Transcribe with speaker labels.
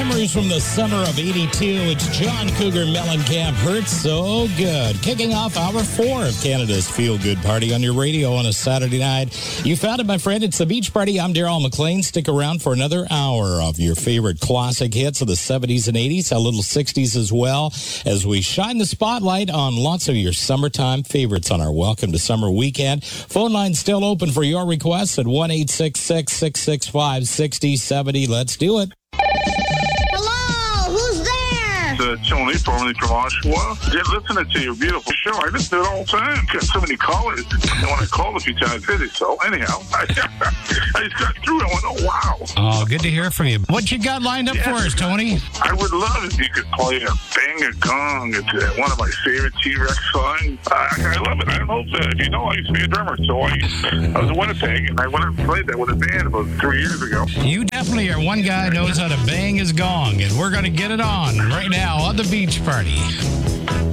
Speaker 1: Memories from the summer of 82. It's John Cougar Mellencamp. Hurts so good. Kicking off hour 4 of Canada's Feel Good Party on your radio on a Saturday night. You found it, my friend. It's the Beach Party. I'm Daryl McLean. Stick around for another hour of your favorite classic hits of the 70s and 80s, a little 60s as well, as we shine the spotlight on lots of your summertime favorites on our Welcome to Summer weekend. Phone line still open for your requests at 1-866-665-6070. Let's do it.
Speaker 2: Hello, who's there?
Speaker 3: Tony, formerly from Oshawa. Listening to your beautiful show. I listen to it all the time. Got so many callers. And when I called a few times, busy. So anyhow, I just got through it. I went, oh, wow.
Speaker 1: Oh, good to hear from you. What you got lined up for us, Tony?
Speaker 3: I would love if you could play a Bang a Gong. It's one of my favorite T-Rex songs. I love it. I don't know if you know, I used to be a drummer. So I was in Winnipeg, and I went and played that with a band about 3 years ago.
Speaker 1: You definitely are one guy who knows how to bang his gong, and we're going to get it on right now on the Beach Party.